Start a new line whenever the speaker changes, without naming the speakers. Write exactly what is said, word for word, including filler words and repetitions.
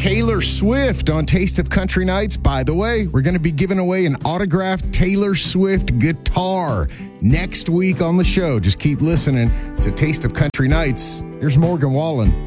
Taylor Swift on Taste of Country Nights. By the way, we're going to be giving away an autographed Taylor Swift guitar next week on the show. Just keep listening to Taste of Country Nights. Here's Morgan Wallen.